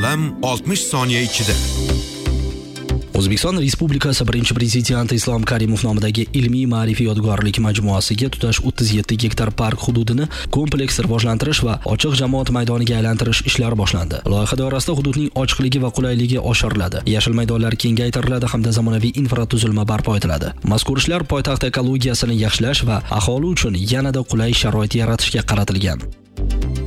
Yordam 60 soniya ichida. O'zbekiston Respublikasi Birinchi Prezidenti Islom Karimov nomidagi ilmiy-ma'rifiy yodgorlik majmuasiga tutash 37 gektar park hududini kompleks rivojlantirish va ochiq jamoat maydoniga aylantirish ishlari boshlandi. Loyiha doirasida hududning ochiqligi va qulayligi oshiriladi, yashil maydonlar kengaytiriladi hamda zamonaviy infratuzilma barpo etiladi. Mazkur ishlar poytaxt ekologiyasini yaxshilash va aholi uchun yanada qulay sharoit yaratishga qaratilgan.